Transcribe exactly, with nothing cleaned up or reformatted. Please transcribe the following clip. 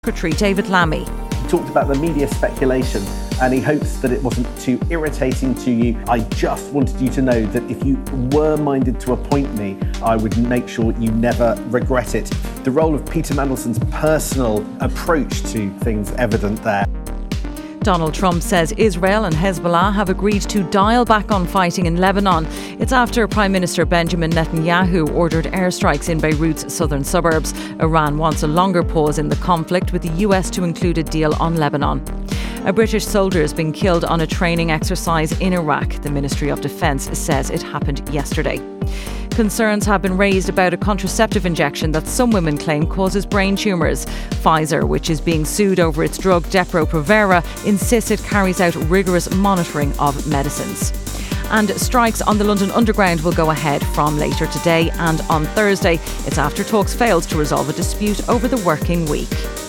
Secretary David Lammy. He talked about the media speculation and he hopes that it wasn't too irritating to you. I just wanted you to know that if you were minded to appoint me, I would make sure you never regret it. The role of Peter Mandelson's personal approach to things evident there. Donald Trump says Israel and Hezbollah have agreed to dial back on fighting in Lebanon. It's after Prime Minister Benjamin Netanyahu ordered airstrikes in Beirut's southern suburbs. Iran wants a longer pause in the conflict, with the U S to include a deal on Lebanon. A British soldier has been killed on a training exercise in Iraq. The Ministry of Defence says it happened yesterday. Concerns have been raised about a contraceptive injection that some women claim causes brain tumours. Pfizer, which is being sued over its drug Depo-Provera, insists it carries out rigorous monitoring of medicines. And strikes on the London Underground will go ahead from later today and on Thursday. It's after talks failed to resolve a dispute over the working week.